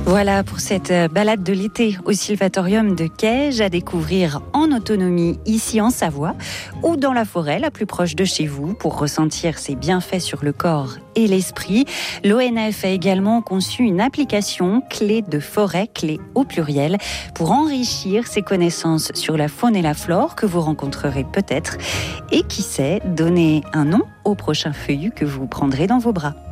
Voilà pour cette balade de l'été au Sylvatorium de Caige, à découvrir en autonomie ici en Savoie ou dans la forêt la plus proche de chez vous pour ressentir ses bienfaits sur le corps et l'esprit. L'ONF a également conçu une application clé de forêt, clé au pluriel, pour enrichir ses connaissances sur la faune et la flore que vous rencontrerez peut-être et qui sait donner un nom au prochain feuillu que vous prendrez dans vos bras.